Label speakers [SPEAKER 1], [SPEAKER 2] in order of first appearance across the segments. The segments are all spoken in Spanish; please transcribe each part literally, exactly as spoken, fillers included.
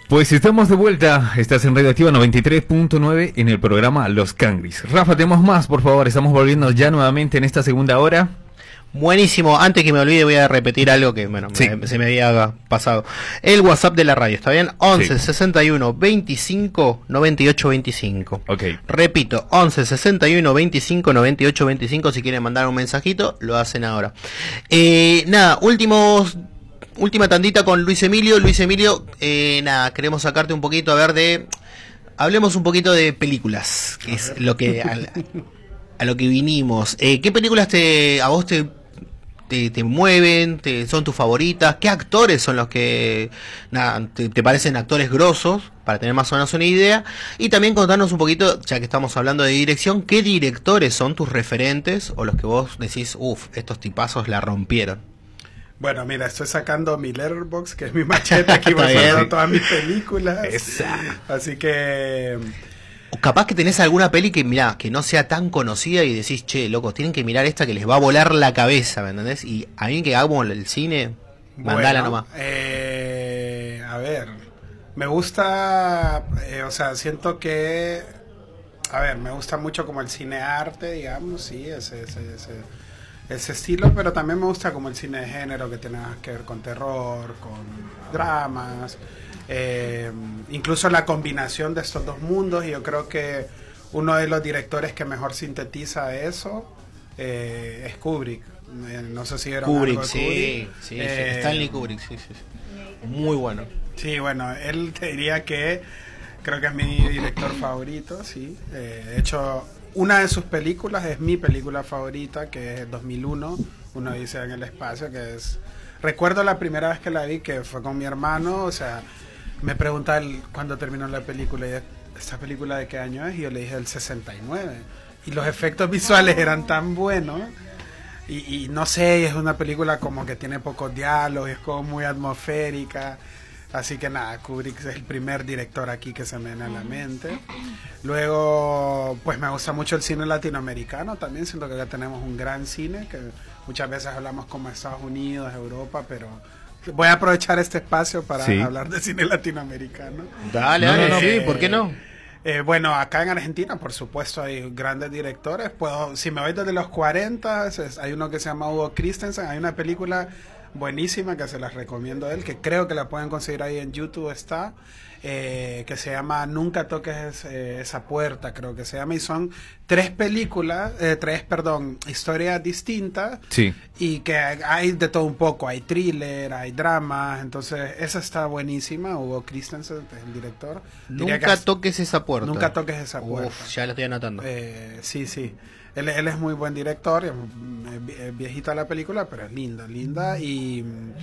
[SPEAKER 1] Pues estamos de vuelta, estás en Radioactiva noventa y tres punto nueve en el programa Los Cangris. Rafa, tenemos más, por favor, estamos volviendo ya nuevamente en esta segunda hora.
[SPEAKER 2] Buenísimo, antes que me olvide voy a repetir algo que bueno
[SPEAKER 1] sí.
[SPEAKER 2] me, se me había pasado. El WhatsApp de la radio, ¿está bien? once sesenta y uno veinticinco noventa y ocho veinticinco.
[SPEAKER 1] Ok.
[SPEAKER 2] Repito, once sesenta y uno veinticinco noventa y ocho veinticinco, si quieren mandar un mensajito, lo hacen ahora. Eh, nada, últimos... Última tandita con Luis Emilio. Luis Emilio, eh, nada, queremos sacarte un poquito a ver de... Hablemos un poquito de películas, que es lo que a, a lo que vinimos. Eh, ¿Qué películas te a vos te, te, te mueven, te, son tus favoritas? ¿Qué actores son los que nada, te, te parecen actores grosos? Para tener más o menos una idea. Y también contarnos un poquito, ya que estamos hablando de dirección, ¿qué directores son tus referentes o los que vos decís, uff, estos tipazos la rompieron?
[SPEAKER 3] Bueno, mira, estoy sacando mi Letterboxd, que es mi machete, aquí voy sacando todas mis películas.
[SPEAKER 1] Esa.
[SPEAKER 3] Así que...
[SPEAKER 2] O capaz que tenés alguna peli que, mirá, que no sea tan conocida y decís, che, loco, tienen que mirar esta que les va a volar la cabeza, ¿me entendés? Y a mí que hago el cine, mandala
[SPEAKER 3] bueno,
[SPEAKER 2] nomás.
[SPEAKER 3] Eh, a ver, me gusta, eh, o sea, siento que... A ver, me gusta mucho como el cine arte, digamos, sí, ese... ese, ese ese estilo, pero también me gusta como el cine de género que tiene que ver con terror, con dramas, eh, incluso la combinación de estos dos mundos, y yo creo que uno de los directores que mejor sintetiza eso eh, es Kubrick. Eh, no sé si vieron
[SPEAKER 2] Kubrick,
[SPEAKER 3] algo de
[SPEAKER 2] sí,
[SPEAKER 3] Kubrick.
[SPEAKER 2] sí,
[SPEAKER 3] Eh,
[SPEAKER 2] sí, Stanley Kubrick, sí, sí, sí. Muy bueno.
[SPEAKER 3] Sí, bueno, él te diría que creo que es mi director favorito, sí. Eh, de hecho, una de sus películas es mi película favorita, que es dos mil uno, Uno dice en el espacio, que es... Recuerdo la primera vez que la vi, que fue con mi hermano, o sea, me preguntaba él cuando terminó la película, y ¿esta película de qué año es? Y yo le dije el sesenta y nueve. Y los efectos visuales eran tan buenos. Y, y no sé, es una película como que tiene pocos diálogos, es como muy atmosférica. Así que nada, Kubrick es el primer director aquí que se me viene a la mente. Luego, pues me gusta mucho el cine latinoamericano también. Siento que acá tenemos un gran cine, que muchas veces hablamos como Estados Unidos, Europa, pero voy a aprovechar este espacio para sí. hablar de cine latinoamericano.
[SPEAKER 2] Dale, dale, no, no, sí, ¿por qué no?
[SPEAKER 3] Eh, bueno, acá en Argentina, por supuesto, hay grandes directores. Puedo, si me voy desde los cuarenta, es, hay uno que se llama Hugo Christensen, hay una película buenísima que se las recomiendo a él, que creo que la pueden conseguir ahí en YouTube, está eh, que se llama Nunca toques eh, esa puerta, creo que se llama, y son tres películas, eh, tres, perdón, historias distintas,
[SPEAKER 1] sí.
[SPEAKER 3] y que hay de todo un poco, hay thriller, hay dramas, entonces esa está buenísima. Hugo Christensen es el director.
[SPEAKER 2] Nunca toques esa puerta.
[SPEAKER 3] Nunca toques esa puerta.
[SPEAKER 2] Uf, ya la estoy anotando.
[SPEAKER 3] Eh, sí, sí. Él, él es muy buen director, es viejita la película, pero es linda, linda. Y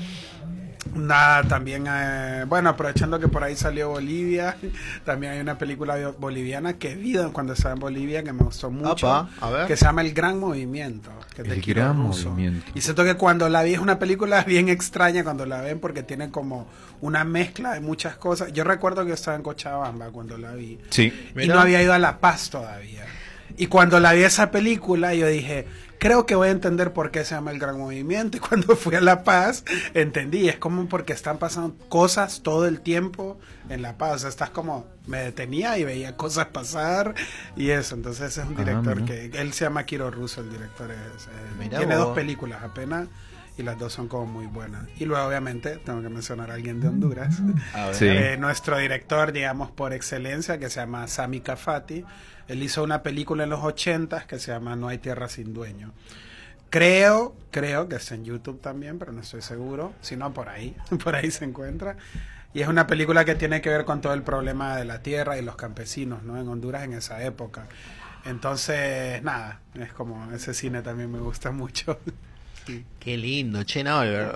[SPEAKER 3] nada, también, eh, bueno, aprovechando que por ahí salió Bolivia, también hay una película boliviana que vi cuando estaba en Bolivia, que me gustó mucho,
[SPEAKER 2] Opa, a ver.
[SPEAKER 3] que se llama El Gran Movimiento, que es de
[SPEAKER 1] El
[SPEAKER 3] Kiro
[SPEAKER 1] Gran
[SPEAKER 3] Russo.
[SPEAKER 1] Movimiento.
[SPEAKER 3] Y siento que cuando la vi es una película bien extraña cuando la ven, porque tiene como una mezcla de muchas cosas. Yo recuerdo que yo estaba en Cochabamba cuando la vi,
[SPEAKER 1] sí.
[SPEAKER 3] y
[SPEAKER 2] Mira.
[SPEAKER 3] no había ido a La Paz todavía. Y cuando la vi esa película, yo dije, creo que voy a entender por qué se llama El Gran Movimiento. Y cuando fui a La Paz, entendí. Es como porque están pasando cosas todo el tiempo en La Paz. O sea, estás como, me detenía y veía cosas pasar y eso. Entonces es un director
[SPEAKER 1] ah,
[SPEAKER 3] que, él se llama Kiro Russo, el director. Es, eh, tiene
[SPEAKER 2] vos.
[SPEAKER 3] dos películas apenas. Y las dos son como muy buenas. Y luego, obviamente, tengo que mencionar a alguien de Honduras.
[SPEAKER 2] A ver.
[SPEAKER 1] Sí.
[SPEAKER 3] Eh, nuestro director, digamos, por excelencia, que se llama Sami Kafati. Él hizo una película en los ochentas que se llama No hay tierra sin dueño. Creo, creo que está en YouTube también, pero no estoy seguro. Si no, por ahí, por ahí se encuentra. Y es una película que tiene que ver con todo el problema de la tierra y los campesinos, ¿no? En Honduras en esa época. Entonces, nada, es como, ese cine también me gusta mucho.
[SPEAKER 2] Qué lindo, che, no,